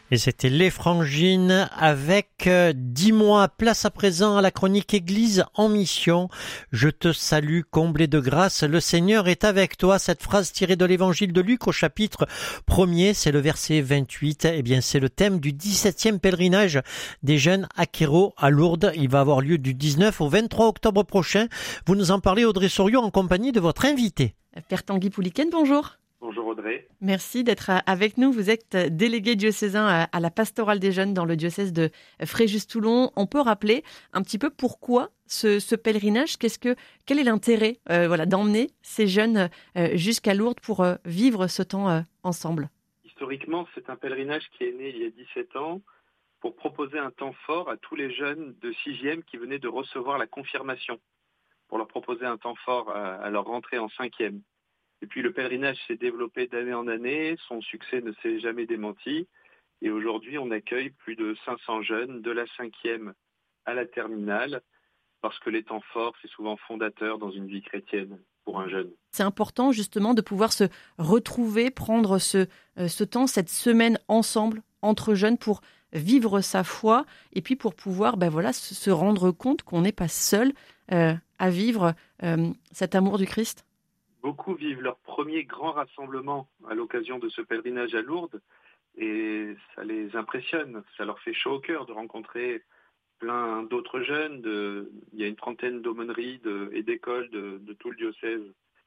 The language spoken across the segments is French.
Et c'était les Frangines avec 10 mois. Place à présent à la chronique Église en mission. Je te salue, comblé de grâce. Le Seigneur est avec toi. Cette phrase tirée de l'évangile de Luc au chapitre 1er, c'est le verset 28. Eh bien, c'est le thème du 17e pèlerinage des jeunes à Quéro à Lourdes. Il va avoir lieu du 19 au 23 octobre prochain. Vous nous en parlez, Audrey Souriau, en compagnie de votre invité. Père Tanguy Pouliken, bonjour. Bonjour Audrey. Merci d'être avec nous. Vous êtes délégué diocésain à la pastorale des jeunes dans le diocèse de Fréjus-Toulon. On peut rappeler un petit peu pourquoi ce pèlerinage, quel est l'intérêt d'emmener ces jeunes jusqu'à Lourdes pour vivre ce temps ensemble? Historiquement, c'est un pèlerinage qui est né il y a 17 ans pour proposer un temps fort à tous les jeunes de 6e qui venaient de recevoir la confirmation, pour leur proposer un temps fort à leur rentrée en 5e. Et puis le pèlerinage s'est développé d'année en année, son succès ne s'est jamais démenti. Et aujourd'hui, on accueille plus de 500 jeunes de la 5e à la terminale, parce que les temps forts, c'est souvent fondateur dans une vie chrétienne pour un jeune. C'est important justement de pouvoir se retrouver, prendre ce temps, cette semaine ensemble, entre jeunes, pour vivre sa foi et puis pour pouvoir se rendre compte qu'on n'est pas seul à vivre cet amour du Christ. Beaucoup vivent leur premier grand rassemblement à l'occasion de ce pèlerinage à Lourdes et ça les impressionne, ça leur fait chaud au cœur de rencontrer plein d'autres jeunes. Il y a une trentaine d'aumôneries et d'écoles de tout le diocèse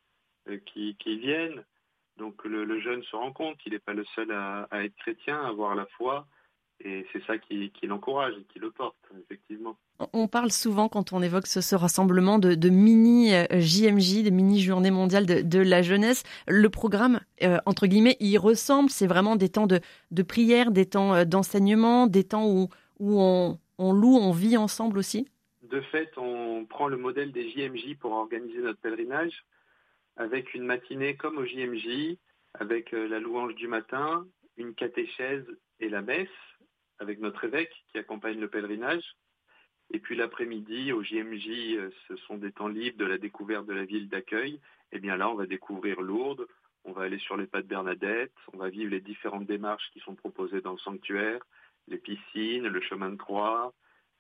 qui viennent. Donc le jeune se rend compte qu'il n'est pas le seul à être chrétien, à avoir la foi. Et c'est ça qui l'encourage et qui le porte, effectivement. On parle souvent, quand on évoque ce rassemblement, de mini JMJ, de mini Journée mondiale de la jeunesse. Le programme, entre guillemets, il ressemble. C'est vraiment des temps de prière, des temps d'enseignement, des temps où on loue, on vit ensemble aussi. De fait, on prend le modèle des JMJ pour organiser notre pèlerinage, avec une matinée comme au JMJ, avec la louange du matin, une catéchèse et la messe, avec notre évêque qui accompagne le pèlerinage. Et puis l'après-midi, au JMJ, ce sont des temps libres de la découverte de la ville d'accueil. Et bien là, on va découvrir Lourdes, on va aller sur les pas de Bernadette, on va vivre les différentes démarches qui sont proposées dans le sanctuaire, les piscines, le chemin de croix,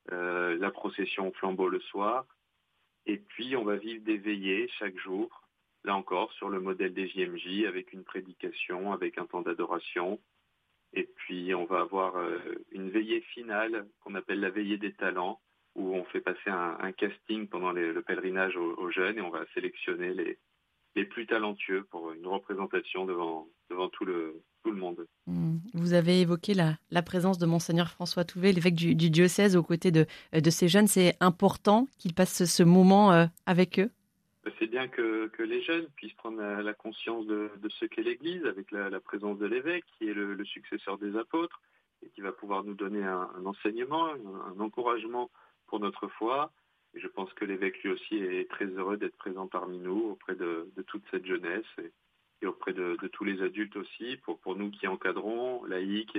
la procession au flambeau le soir. Et puis, on va vivre des veillées chaque jour, là encore, sur le modèle des JMJ, avec une prédication, avec un temps d'adoration. Et puis, on va avoir une veillée finale qu'on appelle la veillée des talents, où on fait passer un casting pendant le pèlerinage aux jeunes et on va sélectionner les plus talentueux pour une représentation devant tout le monde. Vous avez évoqué la présence de Monseigneur François Touvet, l'évêque du diocèse, aux côtés de ces jeunes. C'est important qu'ils passent ce moment avec eux? C'est bien que les jeunes puissent prendre la conscience de ce qu'est l'Église, avec la présence de l'évêque, qui est le successeur des apôtres, et qui va pouvoir nous donner un enseignement, un encouragement pour notre foi. Et je pense que l'évêque lui aussi est très heureux d'être présent parmi nous, auprès de toute cette jeunesse, et auprès de tous les adultes aussi. Pour nous qui encadrons, laïcs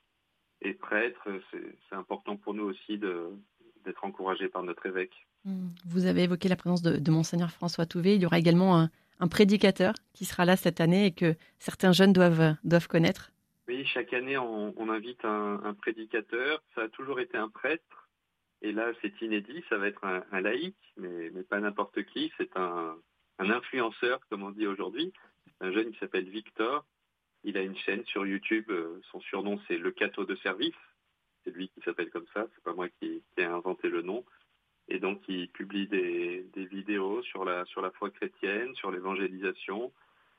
et prêtres, c'est important pour nous aussi d'être encouragés par notre évêque. Vous avez évoqué la présence de Monseigneur François Touvet. Il y aura également un prédicateur qui sera là cette année et que certains jeunes doivent connaître. Oui, chaque année, on invite un prédicateur. Ça a toujours été un prêtre. Et là, c'est inédit. Ça va être un laïc, mais pas n'importe qui. C'est un influenceur, comme on dit aujourd'hui. C'est un jeune qui s'appelle Victor. Il a une chaîne sur YouTube. Son surnom, c'est Le Cateau de Service. C'est lui qui s'appelle comme ça. C'est pas moi qui ai inventé le nom. Et donc, il publie des vidéos sur la foi chrétienne, sur l'évangélisation.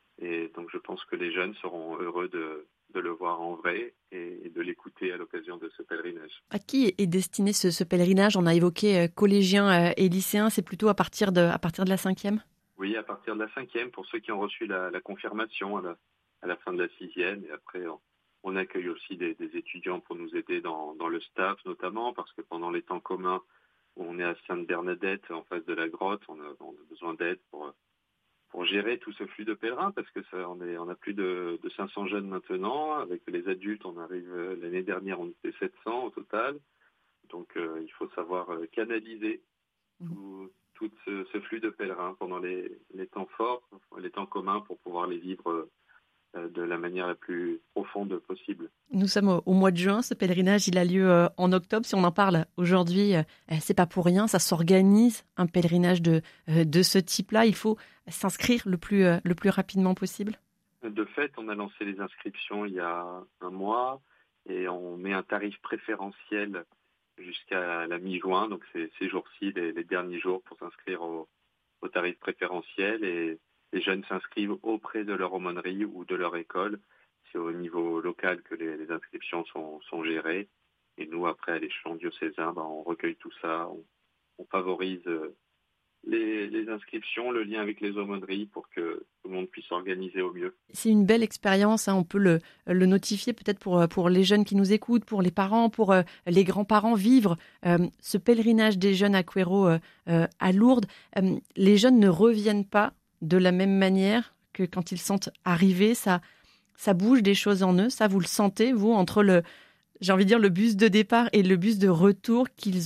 Et donc, je pense que les jeunes seront heureux de le voir en vrai et de l'écouter à l'occasion de ce pèlerinage. À qui est destiné ce pèlerinage? On a évoqué collégiens et lycéens. C'est plutôt à partir de la 5e? Oui, à partir de la 5e, pour ceux qui ont reçu la confirmation à la fin de la 6e. Et après, on accueille aussi des étudiants pour nous aider dans le staff, notamment, parce que pendant les temps communs, on est à Sainte-Bernadette, en face de la grotte. On a besoin d'aide pour gérer tout ce flux de pèlerins, parce que on a plus de 500 jeunes maintenant. Avec les adultes, on arrive, l'année dernière, on était 700 au total. Donc, il faut savoir canaliser tout ce flux de pèlerins pendant les temps forts, les temps communs, pour pouvoir les vivre de la manière la plus profonde possible. Nous sommes au mois de juin, ce pèlerinage il a lieu en octobre. Si on en parle aujourd'hui, c'est pas pour rien, ça s'organise, un pèlerinage de ce type-là. Il faut s'inscrire le plus rapidement possible. De fait, on a lancé les inscriptions il y a un mois et on met un tarif préférentiel jusqu'à la mi-juin. Donc c'est ces jours-ci, les derniers jours pour s'inscrire au tarif préférentiel, et les jeunes s'inscrivent auprès de leur aumônerie ou de leur école. C'est au niveau local que les inscriptions sont gérées. Et nous, après, à l'échelon diocésain, on recueille tout ça, on favorise les inscriptions, le lien avec les aumôneries pour que tout le monde puisse s'organiser au mieux. C'est une belle expérience, on peut le notifier peut-être pour les jeunes qui nous écoutent, pour les parents, pour les grands-parents, vivre ce pèlerinage des jeunes à Quero à Lourdes. Les jeunes ne reviennent pas de la même manière que quand ils sont arrivés. Ça bouge des choses en eux, ça vous le sentez, vous, entre le bus de départ et le bus de retour qu'ils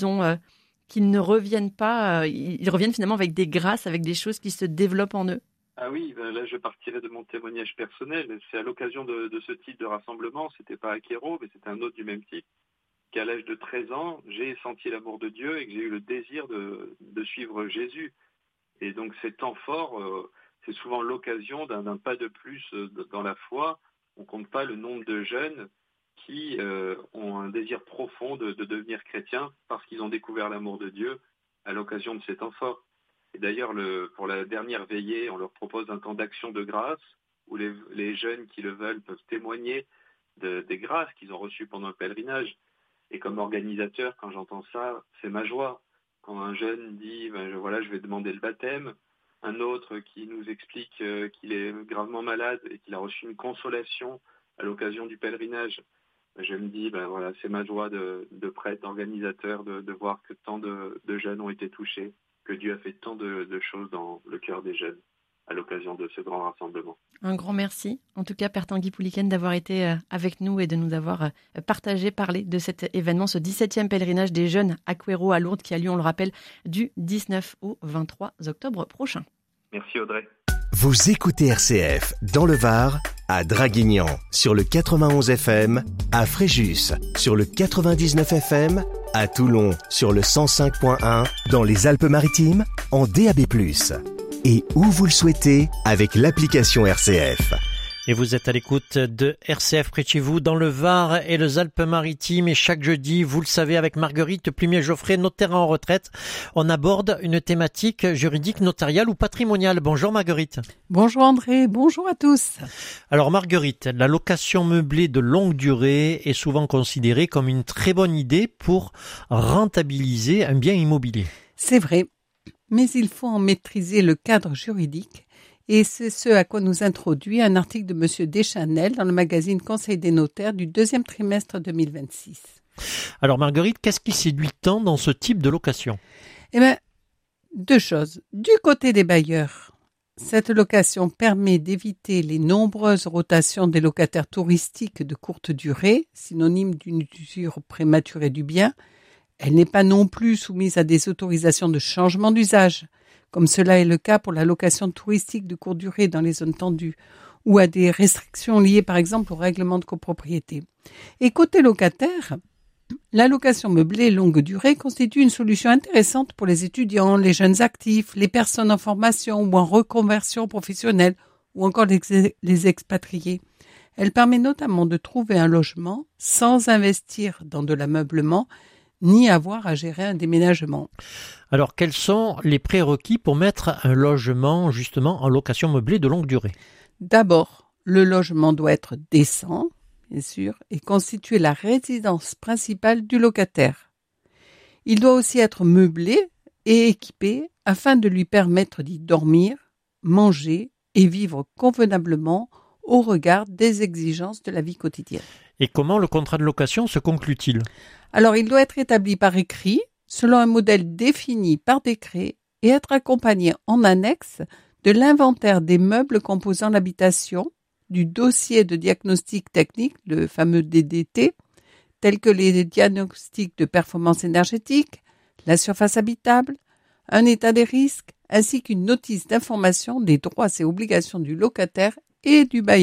ne reviennent pas, ils reviennent finalement avec des grâces, avec des choses qui se développent en eux. Ah oui, là je partirai de mon témoignage personnel. C'est à l'occasion de ce type de rassemblement, c'était pas à Quero, mais c'était un autre du même type, qu'à l'âge de 13 ans, j'ai senti l'amour de Dieu et que j'ai eu le désir de suivre Jésus. Et donc ces temps forts, c'est souvent l'occasion d'un pas de plus dans la foi. On compte pas le nombre de jeunes qui ont un désir profond de devenir chrétiens parce qu'ils ont découvert l'amour de Dieu à l'occasion de ces temps forts. Et d'ailleurs, pour la dernière veillée, on leur propose un temps d'action de grâce où les jeunes qui le veulent peuvent témoigner des grâces qu'ils ont reçues pendant le pèlerinage. Et comme organisateur, quand j'entends ça, c'est ma joie. Quand un jeune dit je vais demander le baptême, un autre qui nous explique qu'il est gravement malade et qu'il a reçu une consolation à l'occasion du pèlerinage, je me dis c'est ma joie de prêtre, d'organisateur, de voir que tant de jeunes ont été touchés, que Dieu a fait tant de choses dans le cœur des jeunes à l'occasion de ce grand rassemblement. Un grand merci, en tout cas, Père Tanguy Pouliken, d'avoir été avec nous et de nous avoir parlé de cet événement, ce 17e pèlerinage des jeunes à Quero à Lourdes qui a lieu, on le rappelle, du 19 au 23 octobre prochain. Merci Audrey. Vous écoutez RCF dans le Var, à Draguignan sur le 91 FM, à Fréjus sur le 99 FM, à Toulon sur le 105.1, dans les Alpes-Maritimes en DAB+. Et où vous le souhaitez avec l'application RCF. Et vous êtes à l'écoute de RCF près de chez vous, dans le Var et les Alpes-Maritimes. Et chaque jeudi, vous le savez, avec Marguerite Plumier-Geoffrey, notaire en retraite, on aborde une thématique juridique, notariale ou patrimoniale. Bonjour Marguerite. Bonjour André, bonjour à tous. Alors Marguerite, la location meublée de longue durée est souvent considérée comme une très bonne idée pour rentabiliser un bien immobilier. C'est vrai, mais il faut en maîtriser le cadre juridique. Et c'est ce à quoi nous introduit un article de M. Deschanel dans le magazine Conseil des notaires du deuxième trimestre 2026. Alors Marguerite, qu'est-ce qui séduit tant dans ce type de location ? Deux choses. Du côté des bailleurs, cette location permet d'éviter les nombreuses rotations des locataires touristiques de courte durée, synonyme d'une usure prématurée du bien. Elle n'est pas non plus soumise à des autorisations de changement d'usage, comme cela est le cas pour la location touristique de courte durée dans les zones tendues, ou à des restrictions liées par exemple au règlement de copropriété. Et côté locataire, la location meublée longue durée constitue une solution intéressante pour les étudiants, les jeunes actifs, les personnes en formation ou en reconversion professionnelle, ou encore les expatriés. Elle permet notamment de trouver un logement sans investir dans de l'ameublement, ni avoir à gérer un déménagement. Alors, quels sont les prérequis pour mettre un logement justement en location meublée de longue durée ? D'abord, le logement doit être décent, bien sûr, et constituer la résidence principale du locataire. Il doit aussi être meublé et équipé afin de lui permettre d'y dormir, manger et vivre convenablement au regard des exigences de la vie quotidienne. Et comment le contrat de location se conclut-il ? Alors, il doit être établi par écrit, selon un modèle défini par décret, et être accompagné en annexe de l'inventaire des meubles composant l'habitation, du dossier de diagnostic technique, le fameux DDT, tels que les diagnostics de performance énergétique, la surface habitable, un état des risques, ainsi qu'une notice d'information des droits et obligations du locataire et du bailleur.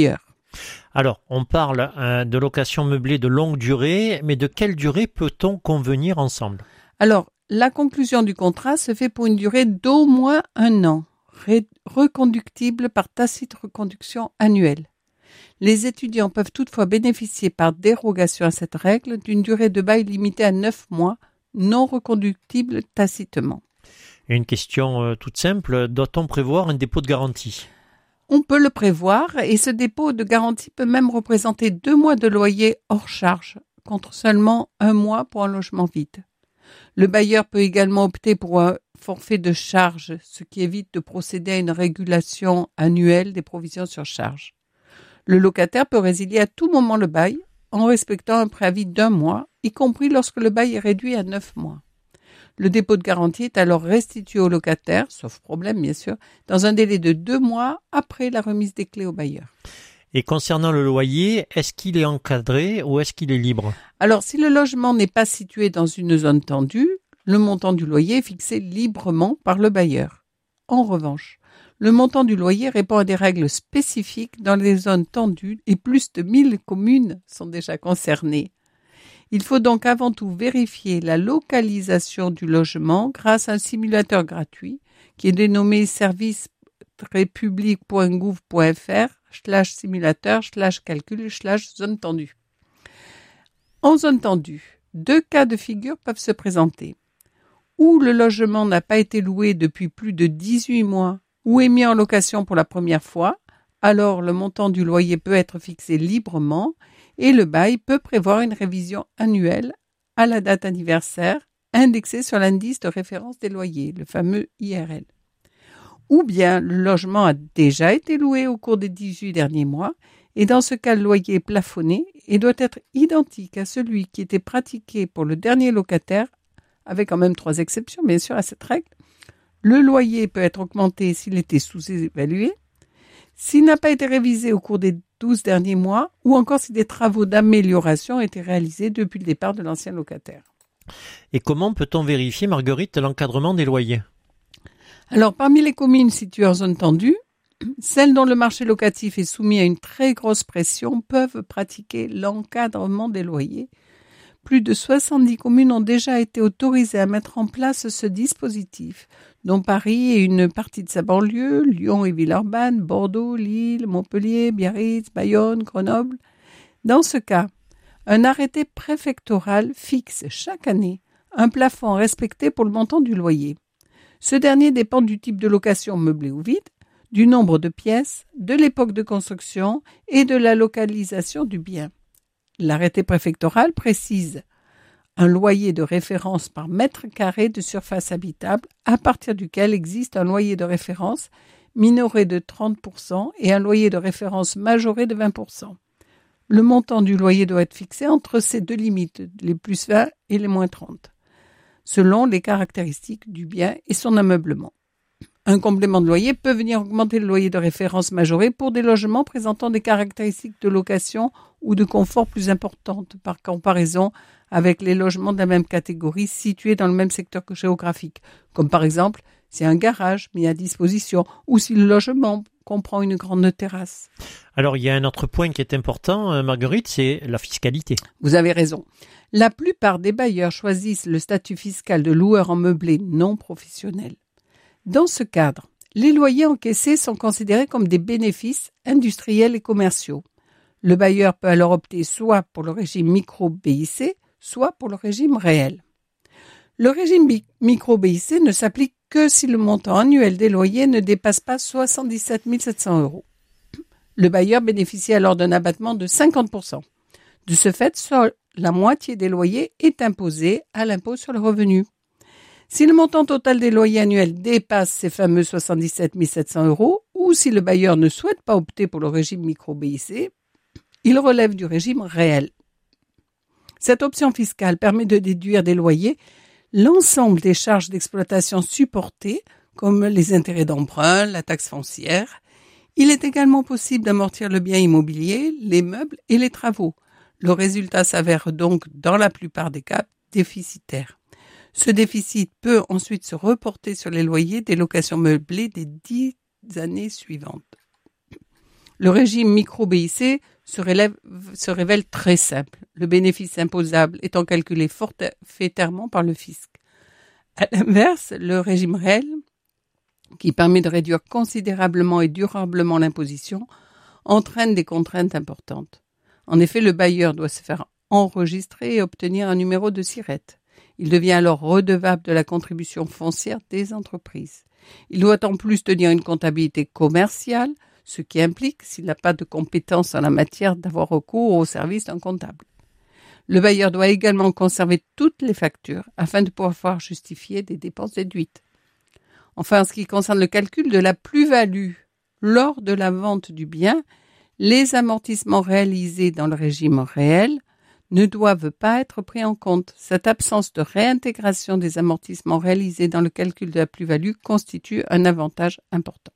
Alors, on parle de location meublée de longue durée, mais de quelle durée peut-on convenir ensemble? Alors, la conclusion du contrat se fait pour une durée d'au moins 1 an, reconductible par tacite reconduction annuelle. Les étudiants peuvent toutefois bénéficier par dérogation à cette règle d'une durée de bail limitée à 9 mois, non reconductible tacitement. Une question toute simple, doit-on prévoir un dépôt de garantie? On peut le prévoir et ce dépôt de garantie peut même représenter 2 mois de loyer hors charge, contre seulement 1 mois pour un logement vide. Le bailleur peut également opter pour un forfait de charge, ce qui évite de procéder à une régulation annuelle des provisions sur charge. Le locataire peut résilier à tout moment le bail en respectant un préavis d'1 mois, y compris lorsque le bail est réduit à 9 mois. Le dépôt de garantie est alors restitué au locataire, sauf problème bien sûr, dans un délai de 2 mois après la remise des clés au bailleur. Et concernant le loyer, est-ce qu'il est encadré ou est-ce qu'il est libre? Alors, si le logement n'est pas situé dans une zone tendue, le montant du loyer est fixé librement par le bailleur. En revanche, le montant du loyer répond à des règles spécifiques dans les zones tendues et plus de 1000 communes sont déjà concernées. Il faut donc avant tout vérifier la localisation du logement grâce à un simulateur gratuit qui est dénommé servicerepublic.gouv.fr/simulateur/calcul/zone tendue. En zone tendue, 2 cas de figure peuvent se présenter. Ou le logement n'a pas été loué depuis plus de 18 mois ou est mis en location pour la première fois, alors le montant du loyer peut être fixé librement et le bail peut prévoir une révision annuelle à la date anniversaire indexée sur l'indice de référence des loyers, le fameux IRL. Ou bien le logement a déjà été loué au cours des 18 derniers mois et dans ce cas le loyer est plafonné et doit être identique à celui qui était pratiqué pour le dernier locataire, avec quand même 3 exceptions bien sûr à cette règle. Le loyer peut être augmenté s'il était sous-évalué, s'il n'a pas été révisé au cours des 12 derniers mois, ou encore si des travaux d'amélioration ont été réalisés depuis le départ de l'ancien locataire. Et comment peut-on vérifier, Marguerite, l'encadrement des loyers? Alors, parmi les communes situées en zone tendue, celles dont le marché locatif est soumis à une très grosse pression peuvent pratiquer l'encadrement des loyers. Plus de 70 communes ont déjà été autorisées à mettre en place ce dispositif, dont Paris et une partie de sa banlieue, Lyon et Villeurbanne, Bordeaux, Lille, Montpellier, Biarritz, Bayonne, Grenoble. Dans ce cas, un arrêté préfectoral fixe chaque année un plafond respecté pour le montant du loyer. Ce dernier dépend du type de location meublée ou vide, du nombre de pièces, de l'époque de construction et de la localisation du bien. L'arrêté préfectoral précise un loyer de référence par mètre carré de surface habitable à partir duquel existe un loyer de référence minoré de 30% et un loyer de référence majoré de 20%. Le montant du loyer doit être fixé entre ces 2 limites, les plus 20 et les moins 30, selon les caractéristiques du bien et son ameublement. Un complément de loyer peut venir augmenter le loyer de référence majoré pour des logements présentant des caractéristiques de location ou de confort plus importantes par comparaison avec les logements de la même catégorie situés dans le même secteur géographique, comme par exemple si un garage mis à disposition ou si le logement comprend une grande terrasse. Alors, il y a un autre point qui est important, Marguerite, c'est la fiscalité. Vous avez raison. La plupart des bailleurs choisissent le statut fiscal de loueur en meublé non professionnel. Dans ce cadre, les loyers encaissés sont considérés comme des bénéfices industriels et commerciaux. Le bailleur peut alors opter soit pour le régime micro-BIC, soit pour le régime réel. Le régime micro-BIC ne s'applique que si le montant annuel des loyers ne dépasse pas 77 700 €. Le bailleur bénéficie alors d'un abattement de 50%. De ce fait, seule la moitié des loyers est imposée à l'impôt sur le revenu. Si le montant total des loyers annuels dépasse ces fameux 77 700 € ou si le bailleur ne souhaite pas opter pour le régime micro-BIC, il relève du régime réel. Cette option fiscale permet de déduire des loyers l'ensemble des charges d'exploitation supportées, comme les intérêts d'emprunt, la taxe foncière. Il est également possible d'amortir le bien immobilier, les meubles et les travaux. Le résultat s'avère donc, dans la plupart des cas, déficitaire. Ce déficit peut ensuite se reporter sur les loyers des locations meublées des 10 années suivantes. Le régime micro-BIC se révèle très simple, le bénéfice imposable étant calculé forfaitairement par le fisc. À l'inverse, le régime réel, qui permet de réduire considérablement et durablement l'imposition, entraîne des contraintes importantes. En effet, le bailleur doit se faire enregistrer et obtenir un numéro de SIRET. Il devient alors redevable de la contribution foncière des entreprises. Il doit en plus tenir une comptabilité commerciale, ce qui implique, s'il n'a pas de compétences en la matière, d'avoir recours au service d'un comptable. Le bailleur doit également conserver toutes les factures afin de pouvoir justifier des dépenses déduites. Enfin, en ce qui concerne le calcul de la plus-value lors de la vente du bien, les amortissements réalisés dans le régime réel ne doivent pas être pris en compte. Cette absence de réintégration des amortissements réalisés dans le calcul de la plus-value constitue un avantage important.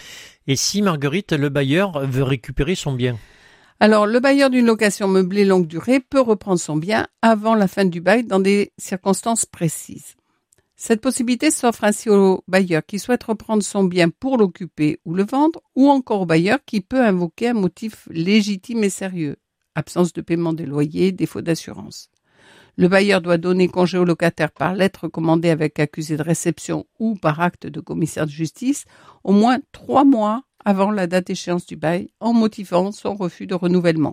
Et si, Marguerite, le bailleur veut récupérer son bien ? Alors, le bailleur d'une location meublée longue durée peut reprendre son bien avant la fin du bail dans des circonstances précises. Cette possibilité s'offre ainsi au bailleur qui souhaite reprendre son bien pour l'occuper ou le vendre, ou encore au bailleur qui peut invoquer un motif légitime et sérieux, absence de paiement des loyers, défaut d'assurance. Le bailleur doit donner congé au locataire par lettre recommandée avec accusé de réception ou par acte de commissaire de justice au moins 3 mois avant la date d'échéance du bail, en motivant son refus de renouvellement.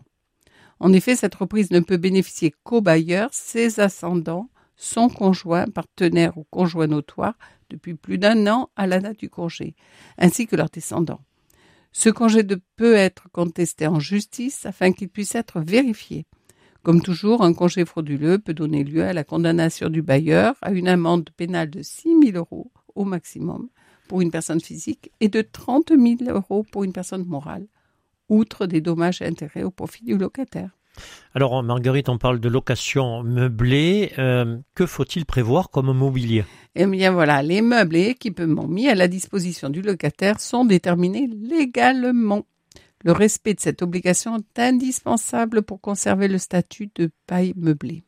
En effet, cette reprise ne peut bénéficier qu'au bailleur, ses ascendants, son conjoint, partenaire ou conjoint notoire depuis plus d'1 an à la date du congé, ainsi que leurs descendants. Ce congé peut être contesté en justice afin qu'il puisse être vérifié. Comme toujours, un congé frauduleux peut donner lieu à la condamnation du bailleur à une amende pénale de 6 000 € au maximum pour une personne physique et de 30 000 € pour une personne morale, outre des dommages et intérêts au profit du locataire. Alors, Marguerite, on parle de location meublée. Que faut-il prévoir comme mobilier ? Eh bien voilà, les meubles et équipements mis à la disposition du locataire sont déterminés légalement. Le respect de cette obligation est indispensable pour conserver le statut de bail meublé.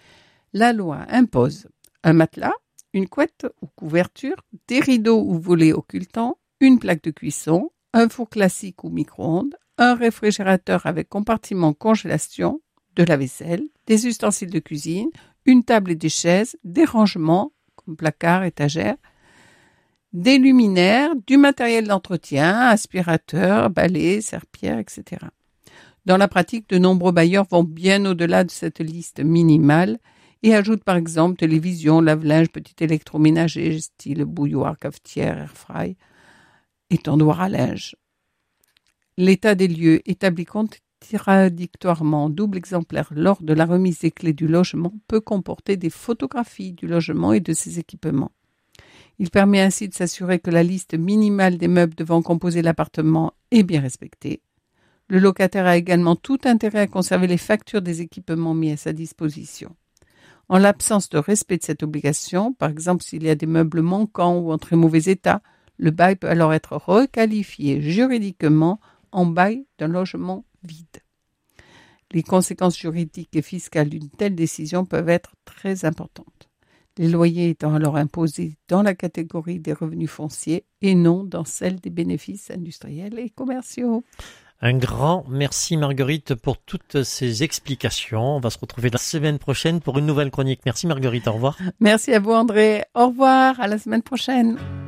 La loi impose un matelas, une couette ou couverture, des rideaux ou volets occultants, une plaque de cuisson, un four classique ou micro-ondes, un réfrigérateur avec compartiment congélation, de la vaisselle, des ustensiles de cuisine, une table et des chaises, des rangements comme placards, étagères, des luminaires, du matériel d'entretien, aspirateurs, balais, serpillères, etc. Dans la pratique, de nombreux bailleurs vont bien au-delà de cette liste minimale et ajoutent par exemple télévision, lave-linge, petit électroménager, style bouilloire, cafetière, airfry, étendoir à linge. L'état des lieux établi contradictoirement en double exemplaire lors de la remise des clés du logement peut comporter des photographies du logement et de ses équipements. Il permet ainsi de s'assurer que la liste minimale des meubles devant composer l'appartement est bien respectée. Le locataire a également tout intérêt à conserver les factures des équipements mis à sa disposition. En l'absence de respect de cette obligation, par exemple s'il y a des meubles manquants ou en très mauvais état, le bail peut alors être requalifié juridiquement en bail d'un logement vide. Les conséquences juridiques et fiscales d'une telle décision peuvent être très importantes. Les loyers étant alors imposés dans la catégorie des revenus fonciers et non dans celle des bénéfices industriels et commerciaux. Un grand merci Marguerite pour toutes ces explications. On va se retrouver la semaine prochaine pour une nouvelle chronique. Merci Marguerite, au revoir. Merci à vous André, au revoir, à la semaine prochaine.